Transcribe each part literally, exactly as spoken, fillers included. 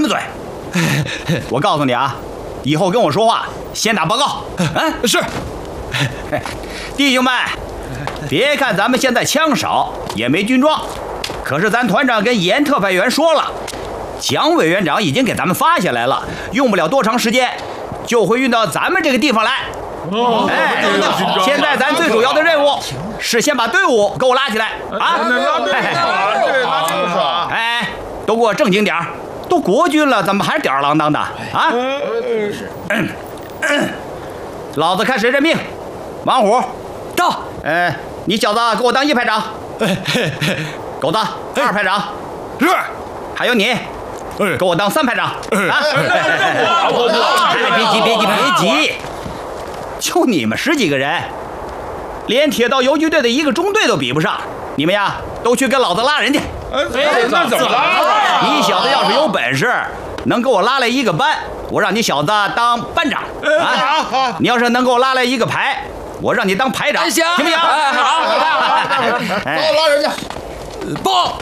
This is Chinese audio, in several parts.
么嘴？我告诉你啊，以后跟我说话先打报告。嗯， 是。 弟兄们，别看咱们现在枪少，也没军装，可是咱团长跟严特派员说了，蒋委员长已经给咱们发下来了，用不了多长时间就会运到咱们这个地方来。哦，哎，现在咱最主要的任务是先把队伍给我拉起来啊！ 拉队啊，对，拉队伍啊！ 哎，都给我正经点儿，都国军了，怎么还是吊儿郎当的啊？嗯嗯，老子开始任命。王虎， 到。 呃，你小子给我当一排长。狗子，二排长。 是。 还有你，给我当三排长。啊！别急，别急，别急。就你们十几个人，连铁道游击队的一个中队都比不上，你们呀，都去跟老子拉人去。 哎，那怎么拉？ 你小子要是有本事，能给我拉来一个班，我让你小子当班长啊！你要是能给我拉来一个排，我让你当排长，行不行？好， 拉人家。 报。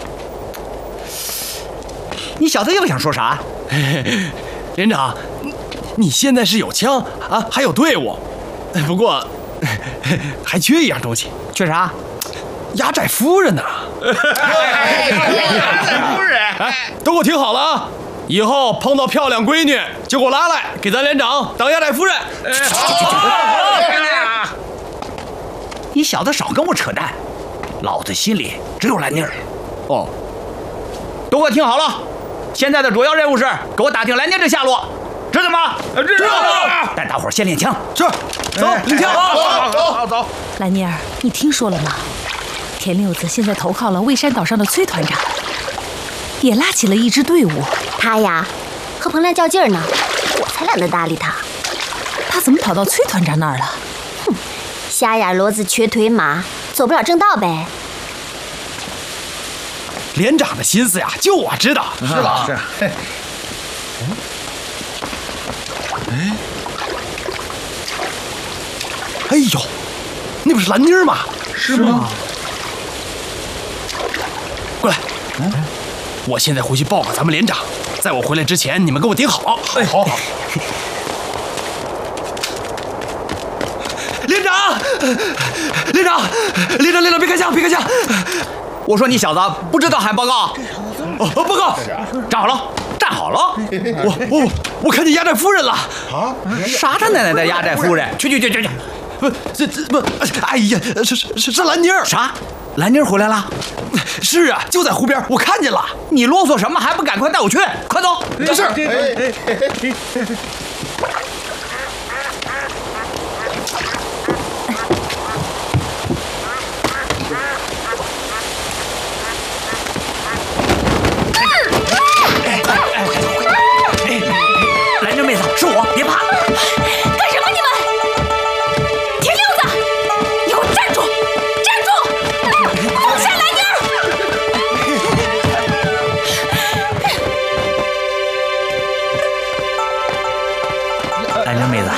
你小子又想说啥？ 连长，你现在是有枪啊，还有队伍，不过还缺一样东西。 缺啥？ 压寨夫人呢？ 压寨夫人， 哎，都给我听好了啊！以后碰到漂亮闺女就给我拉来，给咱连长当压寨夫人。 你小子少跟我扯淡，老子心里只有兰妮儿。哦，都给我听好了，现在的主要任务是给我打听兰妮儿的下落，知道吗？ 知道。 带大伙儿先练枪。 是，走，领枪。 走走走。 兰妮儿，你听说了吗？田六子现在投靠了蔚山岛上的崔团长，也拉起了一支队伍。 他呀，和彭兰较劲儿呢，我才懒得搭理他。 他怎么跑到崔团长那儿了？ 哼，瞎眼骡子瘸腿马，走不了正道呗。 连长的心思呀，就我知道。 是吧？是。 哎，哎呦，那不是兰妮儿吗？ 是吗？ 过来，嗯，我现在回去报告咱们连长，在我回来之前，你们给我盯好。 哎，好好。 连长，连长，连长，连长，别开枪，别开枪！ 我说你小子不知道喊报告？ 哦，报告！ 站好了，站好了！ 我我我看见压寨夫人了！ 啊？啥他奶奶的压寨夫人？去去去去去！ 不，这这不，哎呀，是是是是兰妮儿！ 啥？兰妮儿回来了？ 是啊，就在湖边，我看见了。 你啰嗦什么？还不赶快带我去？快走！ 这是。 兰妮儿妹子，是我，别怕。 干什么你们？田六子，你给我站住！站住！放下兰妮儿！ 兰妮儿妹子，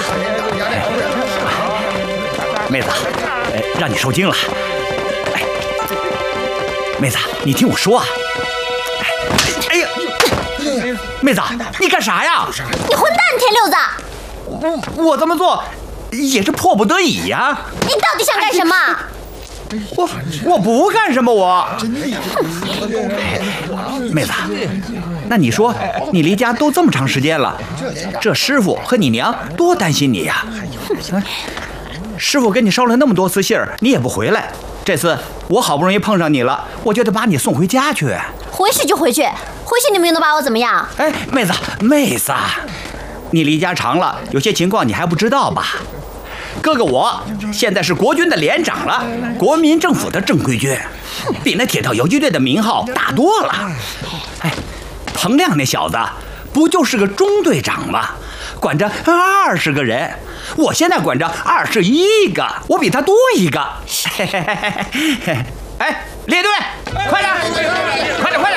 妹子，哎，让你受惊了。哎，妹子，你听我说啊。哎呀，妹子，你干啥呀？ 你混蛋，田六子！ 我我这么做也是迫不得已呀。 你到底想干什么？ 我我不干什么，我。妹子，那你说你离家都这么长时间了，这师傅和你娘多担心你呀。师傅跟你捎了那么多次信儿，你也不回来。这次我好不容易碰上你了，我就得把你送回家去。 回去就回去，回去你们又能把我怎么样？ 哎，妹子，妹子，你离家长了，有些情况你还不知道吧？哥哥我现在是国军的连长了，国民政府的正规军，比那铁道游击队的名号大多了。哎，彭亮那小子不就是个中队长吗？管着二十个人，我现在管着二十一个，我比他多一个。哎，列队，快点，快点，快点！